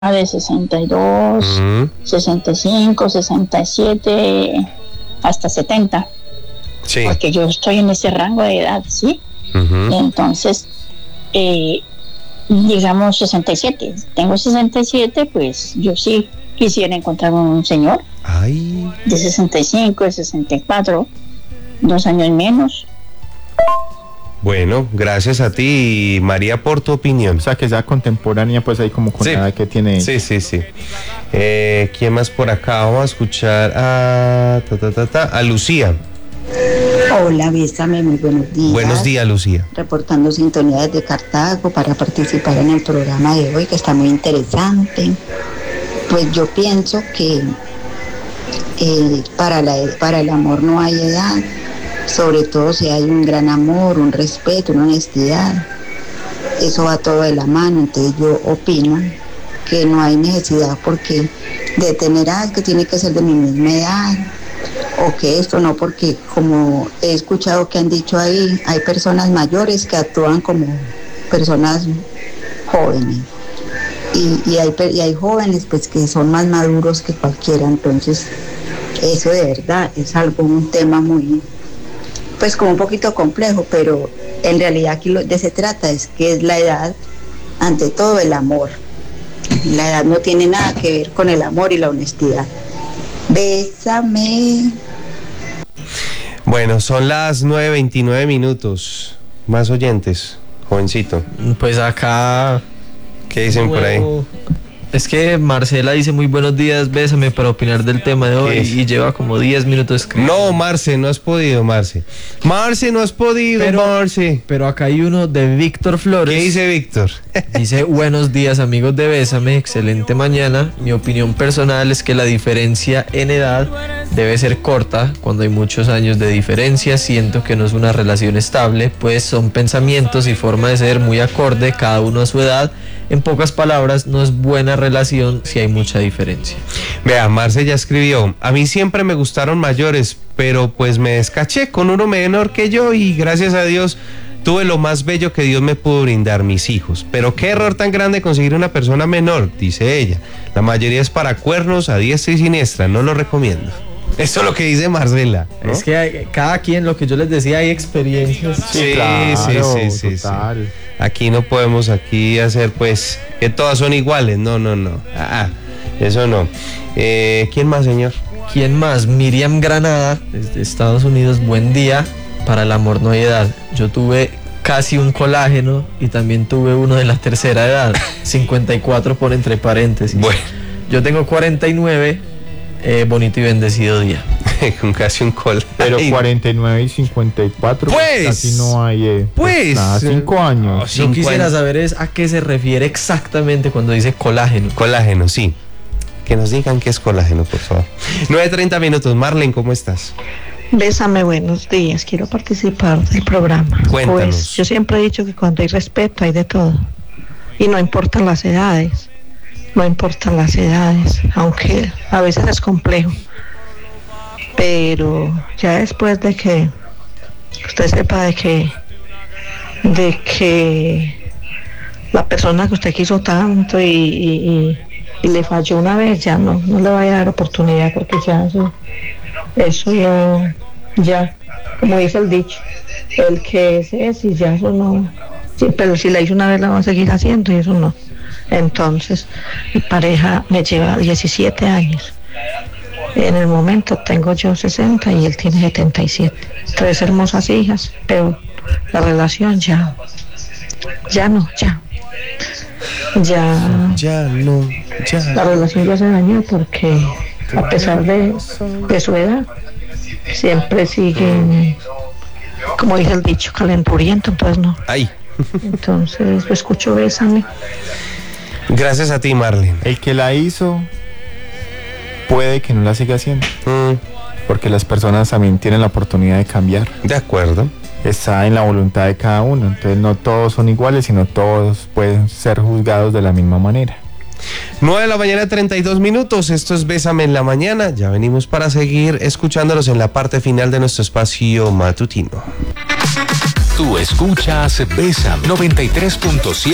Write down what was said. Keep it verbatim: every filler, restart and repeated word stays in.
de sesenta y dos, uh-huh. sesenta y cinco, sesenta y siete, hasta setenta. Sí. Porque yo estoy en ese rango de edad, ¿sí? Uh-huh. Entonces, eh, digamos sesenta y siete. Tengo sesenta y siete, pues yo sí quisiera encontrar un señor. Ay. De sesenta y cinco, de sesenta y cuatro, dos años menos. Bueno, gracias a ti, María, por tu opinión. O sea, que sea contemporánea, pues ahí como con sí. la edad que tiene. Sí, sí, sí. Eh, ¿Quién más por acá? Vamos a escuchar a, ta, ta, ta, ta, a Lucía. Hola, Bésame, muy buenos días. Buenos días, Lucía. Reportando sintonía desde Cartago para participar en el programa de hoy, que está muy interesante. Pues yo pienso que eh, para, la, para el amor no hay edad. Sobre todo si hay un gran amor, un respeto, una honestidad, eso va todo de la mano. Entonces yo opino que no hay necesidad porque de tener algo que tiene que ser de mi misma edad, o que esto no, porque como he escuchado que han dicho ahí, hay personas mayores que actúan como personas jóvenes, y, y, hay, y hay jóvenes pues que son más maduros que cualquiera. Entonces eso de verdad es algo, un tema muy... pues como un poquito complejo, pero en realidad aquí lo de se trata es que es la edad, ante todo el amor. La edad no tiene nada que ver con el amor y la honestidad. Bésame. Bueno, son las nueve veintinueve minutos. Más oyentes, jovencito. Pues acá... ¿Qué dicen bueno, por ahí? Es que Marcela dice muy buenos días, bésame, para opinar del tema de hoy, y lleva como diez minutos escribiendo. No, Marce, no has podido, Marce. Marce, no has podido, pero, Marce. Pero acá hay uno de Víctor Flores. ¿Qué dice Víctor? Dice, buenos días, amigos de Bésame, excelente mañana. Mi opinión personal es que la diferencia en edad debe ser corta. Cuando hay muchos años de diferencia, siento que no es una relación estable, pues son pensamientos y forma de ser muy acorde, cada uno a su edad. En pocas palabras, no es buena relación si hay mucha diferencia. Vea, Marce ya escribió, a mí siempre me gustaron mayores, pero pues me descaché con uno menor que yo y gracias a Dios tuve lo más bello que Dios me pudo brindar, mis hijos. Pero qué error tan grande conseguir una persona menor, dice ella. La mayoría es para cuernos a diestra y siniestra, no lo recomiendo. Eso es lo que dice Marcela, ¿no? Es que hay, cada quien, lo que yo les decía, hay experiencias. Sí, sí, claro, sí, sí, sí, sí. Aquí no podemos aquí hacer pues que todas son iguales, no, no, no. Ah, eso no. Eh, ¿Quién más, señor? ¿Quién más? Miriam Granada, desde Estados Unidos. Buen día. Para el amor no hay edad. Yo tuve casi un colágeno y también tuve uno de la tercera edad. cincuenta y cuatro por entre paréntesis. Bueno. Yo tengo cuarenta y nueve. Eh, bonito y bendecido día. Con casi un col. Pero cuarenta y nueve y cincuenta y cuatro, pues, pues casi no hay. Eh, pues, pues nada, cinco años. Yo quisiera saber es a qué se refiere exactamente cuando dice colágeno. Colágeno, sí. Que nos digan qué es colágeno, por favor. nueve treinta minutos. Marlene, ¿cómo estás? Bésame, buenos días. Quiero participar del programa. Cuéntanos. Pues yo siempre he dicho que cuando hay respeto hay de todo. Y no importan las edades. No importan las edades, aunque a veces es complejo, pero ya después de que usted sepa de que de que la persona que usted quiso tanto y, y, y le falló una vez, ya no, no le vaya a dar oportunidad, porque ya eso, eso no, ya, como dice el dicho, el que es es y ya eso no, sí, pero si la hizo una vez la va a seguir haciendo y eso no. Entonces, mi pareja me lleva diecisiete años. En el momento tengo yo sesenta y él tiene setenta y siete. Tres hermosas hijas, pero la relación ya, ya no, ya. Ya, ya no, ya. La relación ya se dañó porque a pesar de, de su edad, siempre sigue, como dice el dicho, calenturiento, entonces no. Ay. Entonces, lo escucho, bésame. Gracias a ti, Marlene. El que la hizo puede que no la siga haciendo, mm. porque las personas también tienen la oportunidad de cambiar. De acuerdo. Está en la voluntad de cada uno, entonces no todos son iguales, sino todos pueden ser juzgados de la misma manera. nueve de la mañana, treinta y dos minutos. Esto es Bésame en la Mañana. Ya venimos para seguir escuchándolos en la parte final de nuestro espacio matutino. Tú escuchas Bésame noventa y tres punto siete.